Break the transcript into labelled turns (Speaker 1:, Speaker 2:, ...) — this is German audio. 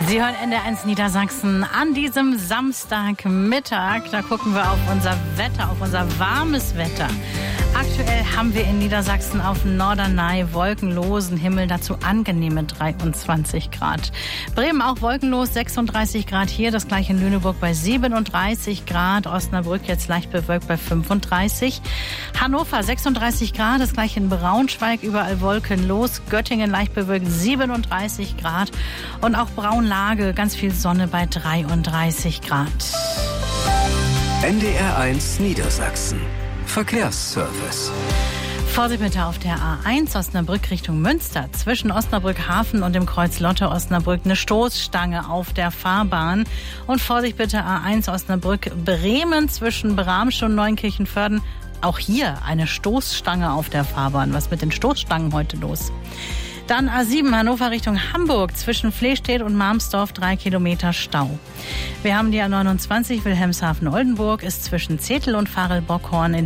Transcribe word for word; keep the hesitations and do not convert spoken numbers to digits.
Speaker 1: Sie hören N D R eins Niedersachsen an diesem Samstagmittag. Da gucken wir auf unser Wetter, auf unser warmes Wetter. Aktuell haben wir in Niedersachsen auf Norderney wolkenlosen Himmel, dazu angenehme dreiundzwanzig Grad. Bremen auch wolkenlos, sechsunddreißig Grad hier, das gleiche in Lüneburg bei siebenunddreißig Grad, Osnabrück jetzt leicht bewölkt bei fünfunddreißig. Hannover sechsunddreißig Grad, das gleiche in Braunschweig, überall wolkenlos, Göttingen leicht bewölkt siebenunddreißig Grad und auch Braunlage, ganz viel Sonne bei dreiunddreißig Grad.
Speaker 2: N D R eins Niedersachsen. Verkehrsservice.
Speaker 1: Vorsicht bitte auf der A eins Osnabrück Richtung Münster. Zwischen Osnabrück Hafen und dem Kreuz Lotte Osnabrück eine Stoßstange auf der Fahrbahn. Und Vorsicht bitte A eins Osnabrück Bremen zwischen Bramsche und Neunkirchenvörden. Auch hier eine Stoßstange auf der Fahrbahn. Was mit den Stoßstangen heute los? Dann A sieben Hannover Richtung Hamburg. Zwischen Flehstedt und Marmsdorf drei Kilometer Stau. Wir haben die A neunundzwanzig Wilhelmshaven-Oldenburg. Ist zwischen Zetel und Varel-Bockhorn in